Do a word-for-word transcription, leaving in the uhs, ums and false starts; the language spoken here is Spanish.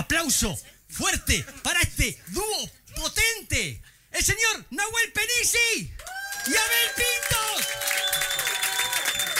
Aplauso fuerte para este dúo potente. El señor Nahuel Penisi y Abel Pinto.